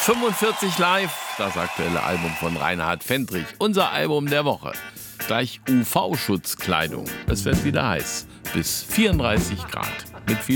45 live, das aktuelle Album von Reinhard Fendrich, unser Album der Woche. Gleich UV-Schutzkleidung, es wird wieder heiß, bis 34 Grad, mit viel